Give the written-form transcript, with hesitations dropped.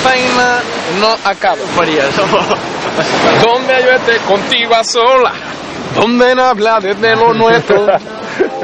feina no acaba. María, Donde yo esté contigo a sola, donde no habla desde lo nuestro.